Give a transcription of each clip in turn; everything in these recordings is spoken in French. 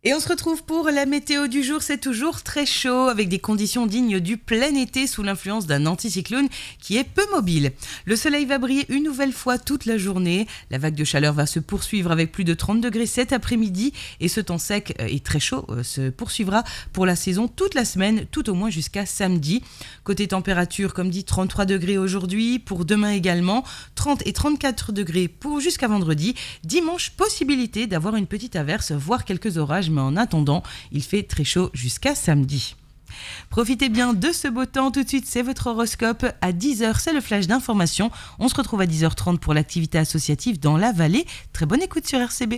Et on se retrouve pour la météo du jour. C'est toujours très chaud avec des conditions dignes du plein été sous l'influence d'un anticyclone qui est peu mobile. Le soleil va briller une nouvelle fois toute la journée. La vague de chaleur va se poursuivre avec plus de 30 degrés cet après-midi et ce temps sec et très chaud se poursuivra pour la saison toute la semaine, tout au moins jusqu'à samedi. Côté température, comme dit, 33 degrés aujourd'hui, pour demain également, 30 et 34 degrés pour jusqu'à vendredi. Dimanche, possibilité d'avoir une petite averse, voire quelques orages, mais en attendant, il fait très chaud jusqu'à samedi. Profitez bien de ce beau temps. Tout de suite, c'est votre horoscope. À 10h, c'est le flash d'information. On se retrouve à 10h30 pour l'activité associative dans la vallée. Très bonne écoute sur RCB.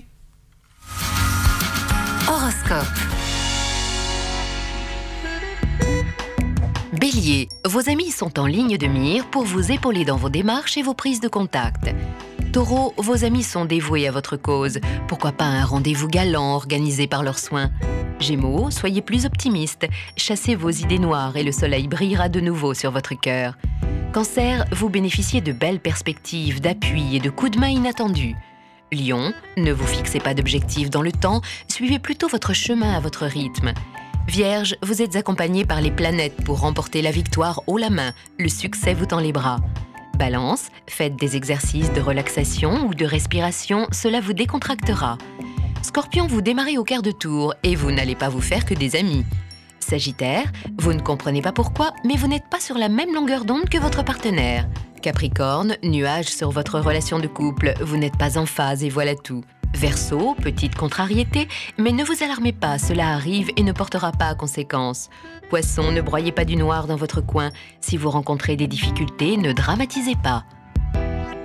Horoscope. Bélier, vos amis sont en ligne de mire pour vous épauler dans vos démarches et vos prises de contact. Taureau, vos amis sont dévoués à votre cause. Pourquoi pas un rendez-vous galant organisé par leurs soins. Gémeaux, soyez plus optimiste. Chassez vos idées noires et le soleil brillera de nouveau sur votre cœur. Cancer, vous bénéficiez de belles perspectives, d'appui et de coups de main inattendus. Lion, ne vous fixez pas d'objectifs dans le temps, suivez plutôt votre chemin à votre rythme. Vierge, vous êtes accompagné par les planètes pour remporter la victoire haut la main. Le succès vous tend les bras. Balance, faites des exercices de relaxation ou de respiration, cela vous décontractera. Scorpion, vous démarrez au quart de tour et vous n'allez pas vous faire que des amis. Sagittaire, vous ne comprenez pas pourquoi, mais vous n'êtes pas sur la même longueur d'onde que votre partenaire. Capricorne, nuage sur votre relation de couple, vous n'êtes pas en phase et voilà tout. Verseau, petite contrariété, mais ne vous alarmez pas, cela arrive et ne portera pas à conséquence. Poisson, ne broyez pas du noir dans votre coin. Si vous rencontrez des difficultés, ne dramatisez pas.